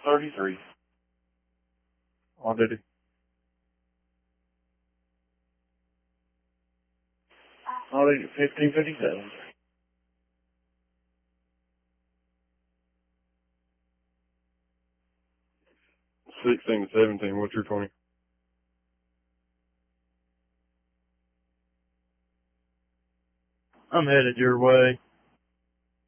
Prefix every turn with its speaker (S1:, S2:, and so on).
S1: 33.
S2: On duty.
S1: On duty 1557.
S2: 16 to 17, what's your 20?
S3: I'm headed your way.